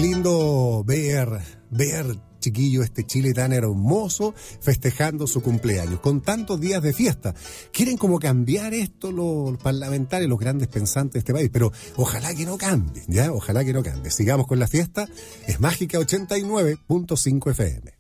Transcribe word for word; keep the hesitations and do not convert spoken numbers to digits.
lindo ver, ver, chiquillo, este Chile tan hermoso festejando su cumpleaños, con tantos días de fiesta. Quieren como cambiar esto los parlamentarios, los grandes pensantes de este país, pero ojalá que no cambie, ¿ya? Ojalá que no cambie. Sigamos con la fiesta. Es Mágica ochenta y nueve punto cinco F M.